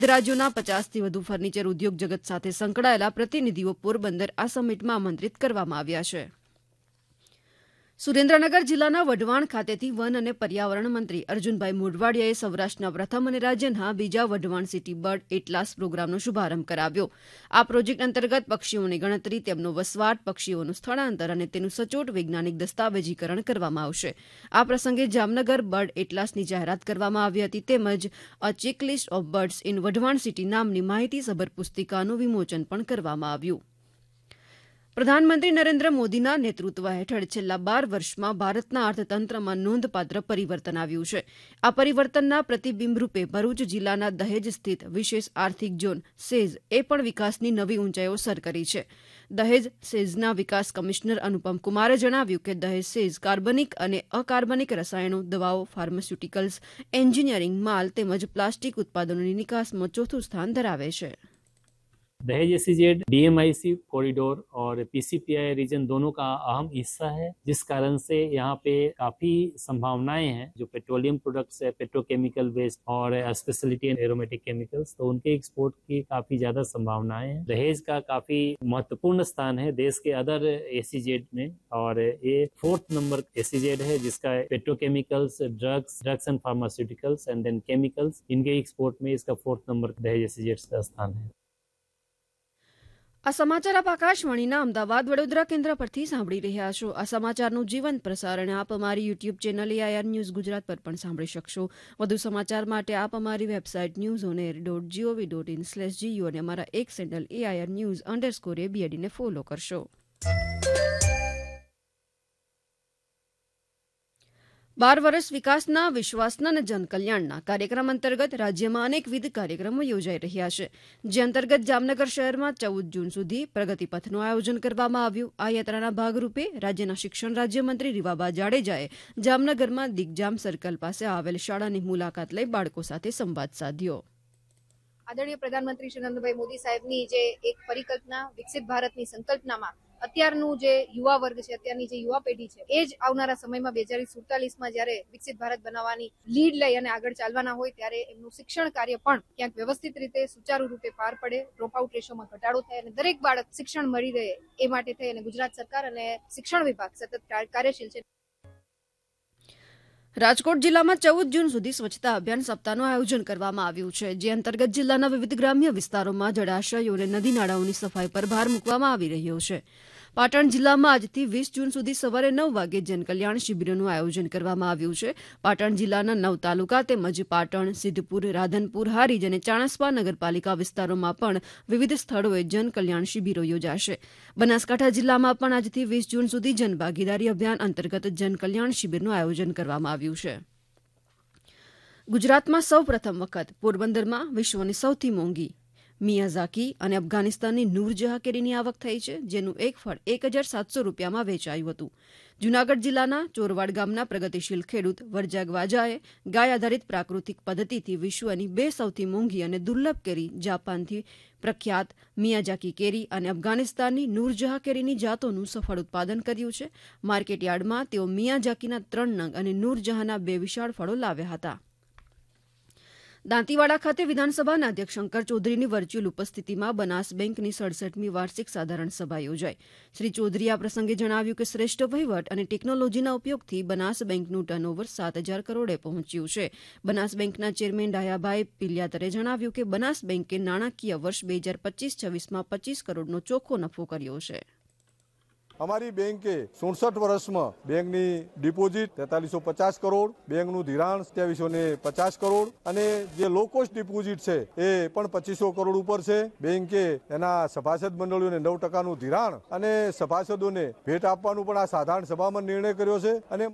રાજ્યોના 50થી વધુ ફર્નિચર ઉદ્યોગ જગત સાથે સંકળાયેલા પ્રતિનિધિઓ પોરબંદર આ સમિટમાં આમંત્રિત કરવામાં આવ્યા છે. સુરેન્દ્રનગર જિલ્લાના વઢવાણ ખાતેથી વન અને પર્યાવરણ મંત્રી અર્જુનભાઈ મોઢવાડિયાએ સૌરાષ્ટ્રના પ્રથમ અને રાજ્યના બીજા વઢવાણ સિટી બર્ડ એટલાસ પ્રોગ્રામનો શુભારંભ કરાવ્યો. આ પ્રોજેક્ટ અંતર્ગત પક્ષીઓની ગણતરી, તેમનો વસવાટ, પક્ષીઓનું સ્થળાંતર અને તેનું સચોટ વૈજ્ઞાનિક દસ્તાવેજીકરણ કરવામાં આવશે. આ પ્રસંગે જામનગર બર્ડ એટલાસની જાહેરાત કરવામાં આવી હતી તેમજ uh checklist of birds in Wadhwan city નામની માહિતીસભર પુસ્તિકાનું વિમોચન પણ કરવામાં આવ્યું. પ્રધાનમંત્રી નરેન્દ્ર મોદીના નેતૃત્વ હેઠળ છેલ્લા 12 વર્ષમાં ભારતના અર્થતંત્રમાં નોંધપાત્ર પરિવર્તન આવ્યું છે. આ પરિવર્તનના પ્રતિબિંબરૂપે ભરૂચ જિલ્લાના દહેજ સ્થિત વિશેષ આર્થિક ઝોન સેઝ એ પણ વિકાસની નવી ઊંચાઈઓ સર કરી છે. દહેજ સેઝના વિકાસ કમિશનર અનુપમ કુમારે જણાવ્યું કે દહેજ સેઝ કાર્બનિક અને અકાર્બનિક રસાયણો, દવાઓ, ફાર્માસ્યુટિકલ્સ, એન્જિનિયરિંગ માલ તેમજ પ્લાસ્ટિક ઉત્પાદનોની નિકાસમાં ચોથું સ્થાન ધરાવે છે. दहेज एसईजेड डीएमआईसी कॉरिडोर और पीसीपीआई रीजन दोनों का अहम हिस्सा है, जिस कारण से यहाँ पे काफी संभावनाएं हैं. जो पेट्रोलियम प्रोडक्ट्स है, पेट्रोकेमिकल वेस्ट और स्पेशलिटी एंड एरोमेटिक केमिकल्स, तो उनके एक्सपोर्ट की काफी ज्यादा संभावनाएं हैं. दहेज का काफी महत्वपूर्ण स्थान है देश के अदर एसईजेड में और ये 4th नंबर एसईजेड है जिसका petrochemicals, drugs and pharmaceuticals and then chemicals, इनके एक्सपोर्ट में इसका 4th नंबर दहेज एसईजेड का स्थान है. આ સમાચાર આપ આકાશવાણીના અમદાવાદ વડોદરા કેન્દ્ર પરથી સાંભળી રહ્યા છો. આ સમાચારનું જીવંત પ્રસારણ આપ અમારી YouTube channel AIR news Gujarat પર પણ સાંભળી શકશો. વધુ સમાચાર માટે આપ અમારી વેબસાઇટ newsonair.gov.in/gu અને અમારા એક ચેનલ AIR News_ABD ને ફોલો કરશો. 12 વર્ષ વિકાસના, વિશ્વાસના અને જનકલ્યાણના કાર્યક્રમ અંતર્ગત રાજ્યમાં અનેકવિધ કાર્યક્રમો યોજાઈ રહ્યા છે. જે અંતર્ગત જામનગર શહેરમાં 14 જૂન સુધી પ્રગતિપથનું આયોજન કરવામાં આવ્યું. આ યાત્રાના ભાગરૂપે રાજ્યના શિક્ષણ રાજ્યમંત્રી રીવાબા જાડેજાએ જામનગરમાં દિગ્જામ સર્કલ પાસે આવેલ શાળાની મુલાકાત લઈ બાળકો સાથે સંવાદ સાધ્યો. આદરણીય પ્રધાનમંત્રી શ્રી નરેન્દ્રભાઈ મોદી સાહેબની જે એક પરિકલ્પના, વિકસિત ભારતની સંકલ્પનામાં અત્યારનું જે યુવા વર્ગ છે, અત્યારની જે યુવા પેઢી છે, એ જ આવનારા સમયમાં 2047માં જ્યારે વિકસિત ભારત બનાવવાની લીડ લઈ અને આગળ ચાલવાના હોય ત્યારે એમનું શિક્ષણ કાર્ય પણ ક્યાંક વ્યવસ્થિત રીતે સુચારુ રૂપે પાર પડે, ડ્રોપ આઉટ રેશિયોમાં ઘટાડો થાય અને દરેક બાળક શિક્ષણ મળી રહે એ માટે થઈ અને ગુજરાત સરકાર અને શિક્ષણ વિભાગ સતત કાર્યશીલ છે. રાજકોટ જિલ્લામાં 14 જૂન સુધી સ્વચ્છતા અભિયાન સપ્તાહનું આયોજન કરવામાં આવ્યું છે. જે અંતર્ગત જિલ્લાના વિવિધ ગ્રામ્ય વિસ્તારોમાં જળાશયો અને નદી નાળાઓની સફાઈ પર ભાર મૂકવામાં આવી રહ્યો છે. પાટણ જિલ્લામાં આજથી 20 જૂન સુધી સવારે 9 વાગે જનકલ્યાણ શિબિરોનું આયોજન કરવામાં આવ્યું છે. પાટણ જિલ્લાના 9 તાલુકા તેમજ પાટણ, સિદ્ધપુર, રાધનપુર, હારીજ અને ચાણસ્મા નગરપાલિકા વિસ્તારોમાં પણ વિવિધ સ્થળોએ જનકલ્યાણ શિબિરો યોજાશે. બનાસકાંઠા જિલ્લામાં પણ આજથી 20 જૂન સુધી જનભાગીદારી અભિયાન અંતર્ગત જનકલ્યાણ શિબિરનું આયોજન કરવામાં આવ્યું છે. ગુજરાતમાં સૌ પ્રથમ વખત પોરબંદરમાં વિશ્વની સૌથી મોંઘી મિયાઝાકી અને અફઘાનિસ્તાનની નૂરજહાં કેરીની આવક થઈ છે. જેનું એક ફળ 1700 રૂપિયામાં વેચાયું હતું. જૂનાગઢ જિલ્લાના ચોરવાડ ગામના પ્રગતિશીલ ખેડૂત વરજાગ વાજાએ ગાય આધારિત પ્રાકૃતિક પદ્ધતિથી વિશ્વની 2 સૌથી મોંઘી અને દુર્લભ કેરી, જાપાનથી પ્રખ્યાત મિયાઝાકી કેરી અને અફઘાનિસ્તાનની નૂરજહાં કેરીની જાતોનું સફળ ઉત્પાદન કર્યું છે. માર્કેટયાર્ડમાં તેઓ મિયાઝાકીના 3 નંગ અને નૂરજહાંના 2 વિશાળ ફળો લાવ્યા હતા. દાંતીવાડા ખાતે વિધાનસભાના અધ્યક્ષ શંકર ચૌધરીની વર્ચ્યુઅલ ઉપસ્થિતિમાં બનાસ બેંકની 67મી વાર્ષિક સાધારણ સભા યોજાઈ. શ્રી ચૌધરીએ આ પ્રસંગે જણાવ્યું કે શ્રેષ્ઠ વહીવટ અને ટેકનોલોજીના ઉપયોગથી બનાસ બેંકનું ટર્નઓવર 7,000 કરોડે પહોંચ્યું છે. બનાસ બેંકના ચેરમેન ડાયાભાઈ પિલિયાતરે જણાવ્યું કે બનાસ બેંકે નાણાકીય વર્ષ 2025-26માં 25 કરોડનો ચોખ્ખો નફો કર્યો છે. અમારી બેંકે 67 વર્ષમાં બેંકની ડિપોઝિટ 4350 કરોડ, બેંકનું ધિરાણ 2750 કરોડ અને જે લો કોસ્ટ ડિપોઝિટ છે એ પણ 2500 કરોડ ઉપર છે. બેંકે એના સભાસદ મંડળીઓને 9% ધિરાણ અને સભાસદોને ભેટ આપવાનું પણ આ સાધારણ સભામાં નિર્ણય કર્યો છે. અને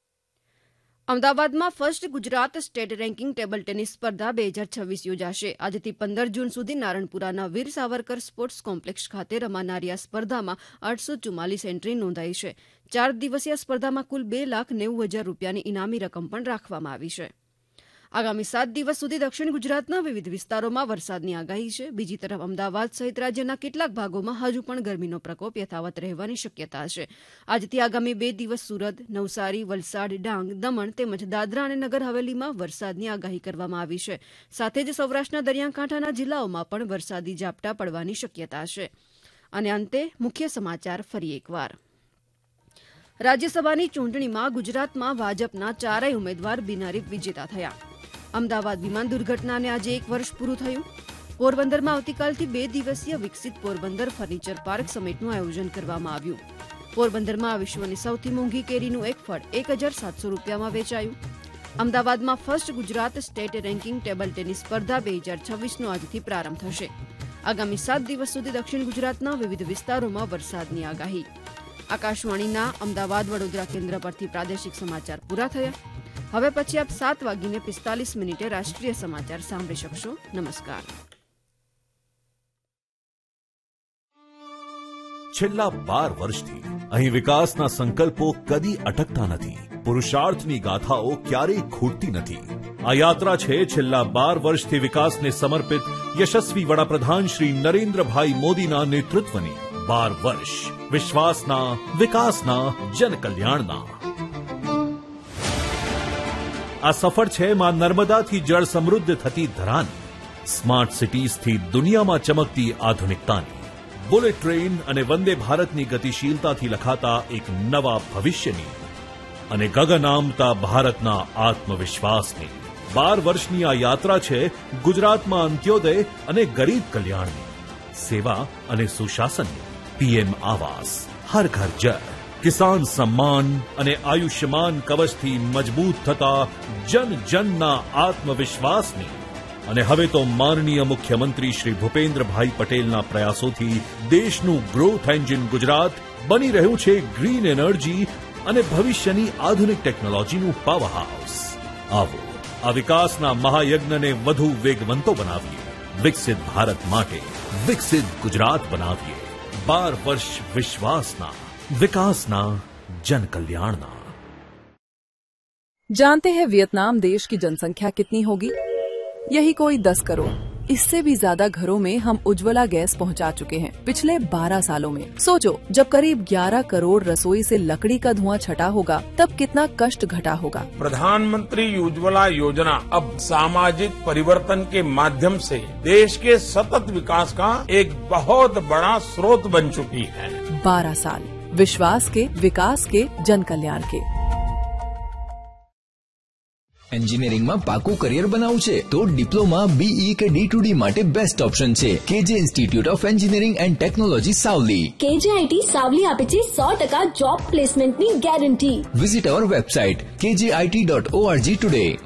અમદાવાદમાં first Gujarat state ranking table tennis સ્પર્ધા 2026 યોજાશે. આજથી 15 જૂન સુધી નારણપુરાના વીર સાવરકર સ્પોર્ટ્સ કોમ્પ્લેક્સ ખાતે રમાનારી આ સ્પર્ધામાં 844 એન્ટ્રી નોંધાઈ છે. 4 દિવસીય સ્પર્ધામાં કુલ 2,90,000 રૂપિયાની ઇનામી રકમ પણ રાખવામાં આવી છે. આગામી 7 દિવસ સુધી દક્ષિણ ગુજરાતના વિવિધ વિસ્તારોમાં વરસાદની આગાહી છે. બીજી તરફ અમદાવાદ સહિત રાજ્યના કેટલાક ભાગોમાં હજુ પણ ગરમીનો પ્રકોપ યથાવત રહેવાની શક્યતા છે. આજથી આગામી 2 દિવસ સુરત, નવસારી, વલસાડ, ડાંગ, દમણ તેમજ દાદરા અને નગર હવેલીમાં વરસાદની આગાહી કરવામાં આવી છે. સાથે જ સૌરાષ્ટ્રના દરિયાકાંઠાના જિલ્લાઓમાં પણ વરસાદી ઝાપટા પડવાની શક્યતા છે. અને અંતે મુખ્ય સમાચાર ફરી એકવાર. રાજ્યસભાની ચૂંટણીમાં ગુજરાતમાં ભાજપના 4 ઉમેદવાર બિનહરીફ વિજેતા થયા. અમદાવાદ વિમાન દુર્ઘટનાને આજે 1 વર્ષ પૂરું થયું. પોરબંદરમાં આવતીકાલથી 2 દિવસીય વિકસિત પોરબંદર ફર્નિચર પાર્ક સમિટનું આયોજન કરવામાં આવ્યું. પોરબંદરમાં વિશ્વની સૌથી મોંઘી કેરીનું એક ફળ 1,700 રૂપિયામાં વેચાયું. અમદાવાદમાં first Gujarat state ranking table tennis સ્પર્ધા 2026નો આજથી પ્રારંભ થશે. આગામી 7 દિવસ સુધી દક્ષિણ ગુજરાતના વિવિધ વિસ્તારોમાં વરસાદની આગાહી. આકાશવાણીના અમદાવાદ વડોદરા કેન્દ્ર પરથી પ્રાદેશિક સમાચાર પૂરા થયા. હવે પછી આપ 7:45 રાષ્ટ્રીય સમાચાર સાંભળી શકશો. નમસ્કાર. છેલ્લા 12 વર્ષથી અહીં વિકાસના સંકલ્પો કદી અટકતા નથી. પુરુષાર્થની ગાથાઓ ક્યારેય ખૂટતી નથી. આ યાત્રા છે છેલ્લા 12 વર્ષથી વિકાસને સમર્પિત યશસ્વી વડાપ્રધાન શ્રી નરેન્દ્રભાઈ મોદીના નેતૃત્વની. 12 વર્ષ વિશ્વાસના, વિકાસના, જનકલ્યાણના. આ સફર છે માં નર્મદાથી જળ સમૃદ્ધ થતી ધરાની, સ્માર્ટ સિટીઝથી દુનિયામાં ચમકતી આધુનિકતાની, બુલેટ ટ્રેન અને વંદે ભારતની ગતિશીલતાથી લખાતા એક નવા ભવિષ્યની અને ગગન આમતા ભારતના આત્મવિશ્વાસની. 12 વર્ષની આ યાત્રા છે ગુજરાતમાં અંત્યોદય અને ગરીબ કલ્યાણની, સેવા અને સુશાસનની. પીએમ આવાસ, હર ઘર જળ, કિસાન સમ્માન અને આયુષ્યમાન કવચથી મજબૂત થતા જન જનના આત્મવિશ્વાસની. અને હવે તો માનનીય મુખ્યમંત્રી શ્રી ભૂપેન્દ્રભાઈ પટેલના પ્રયાસોથી દેશનું ગ્રોથ એન્જિન ગુજરાત બની રહ્યું છે ગ્રીન એનર્જી અને ભવિષ્યની આધુનિક ટેકનોલોજીનું પાવર હાઉસ. આવો આ વિકાસના મહાયજ્ઞને વધુ વેગવંતો બનાવીએ. વિકસિત ભારત માટે વિકસિત ગુજરાત બનાવીએ. 12 વર્ષ વિશ્વાસના, विकासना, जन कल्याणना. जानते हैं वियतनाम देश की जनसंख्या कितनी होगी? यही कोई 10 करोड़. इससे भी ज्यादा घरों में हम उज्ज्वला गैस पहुंचा चुके हैं पिछले 12 सालों में. सोचो, जब करीब 11 करोड़ रसोई से लकड़ी का धुआं छटा होगा तब कितना कष्ट घटा होगा. प्रधानमंत्री उज्ज्वला योजना अब सामाजिक परिवर्तन के माध्यम से देश के सतत विकास का एक बहुत बड़ा स्रोत बन चुकी है. 12 साल विश्वास के, विकास के, जन कल्याण के. એન્જિનિયરિંગમાં પાકું કરિયર બનાવવું છે તો ડિપ્લોમા, બીઈ કે D2D માટે બેસ્ટ ઓપ્શન છે કેજે institute of engineering and technology Savli. KJIT Savli આપે છે 100% જોબ પ્લેસમેન્ટની ગેરંટી. વિઝિટ અવર વેબસાઇટ kjit.org ટુડે.